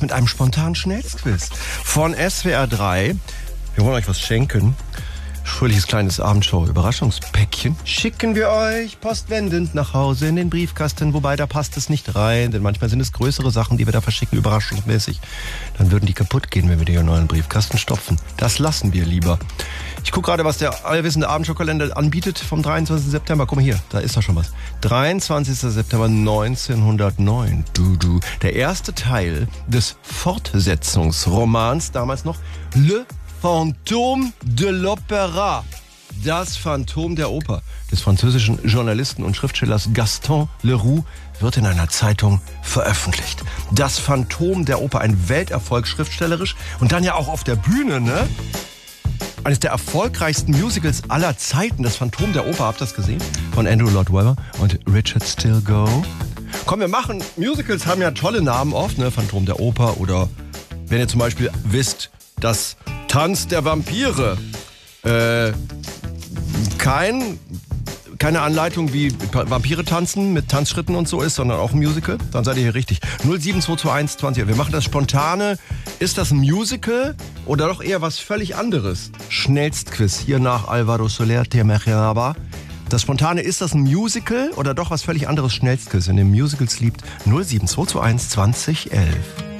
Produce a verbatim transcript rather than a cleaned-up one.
mit einem spontanen Schnellsquiz von S W R drei. Wir wollen euch was schenken. Fröhliches kleines Abendshow-Überraschungspäckchen schicken wir euch postwendend nach Hause in den Briefkasten. Wobei, da passt es nicht rein, denn manchmal sind es größere Sachen, die wir da verschicken, überraschungsmäßig. Dann würden die kaputt gehen, wenn wir die in einen neuen Briefkasten stopfen. Das lassen wir lieber. Ich gucke gerade, was der allwissende Abendshow-Kalender anbietet vom dreiundzwanzigsten September. Guck mal hier, da ist doch schon was. dreiundzwanzigsten September neunzehnhundertneun. Du, du. Der erste Teil des Fortsetzungsromans, damals noch Le Fantôme de l'Opéra, das Phantom der Oper, des französischen Journalisten und Schriftstellers Gaston Leroux, wird in einer Zeitung veröffentlicht. Das Phantom der Oper, ein Welterfolg schriftstellerisch und dann ja auch auf der Bühne, ne? Eines der erfolgreichsten Musicals aller Zeiten, das Phantom der Oper, habt ihr das gesehen? Von Andrew Lloyd Webber und Richard Stilgoe. Komm, wir machen, Musicals haben ja tolle Namen oft, ne? Phantom der Oper oder, wenn ihr zum Beispiel wisst, dass Tanz der Vampire äh, kein, keine Anleitung, wie Vampire tanzen mit Tanzschritten und so ist, sondern auch ein Musical, dann seid ihr hier richtig. null sieben zwei zwei eins zwanzig. Wir machen das spontane. Ist das ein Musical oder doch eher was völlig anderes? Schnellstquiz hier nach Alvaro Soler, Temeraba. Das Spontane, ist das ein Musical oder doch was völlig anderes? Schnellstquiz. In den Musicals liebt null sieben zwei zwei eins zwanzig elf.